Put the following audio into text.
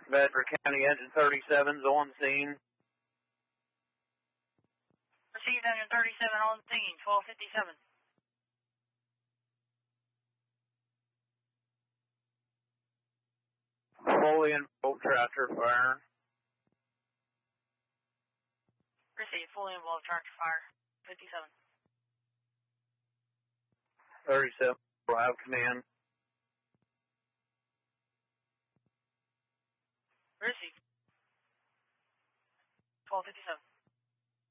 Bedford County Engine 37's on scene. Received Engine 37 on scene, 1257. Fully involved tractor fire. Received fully involved tractor fire, 57. 37 will have command. Received. 1257.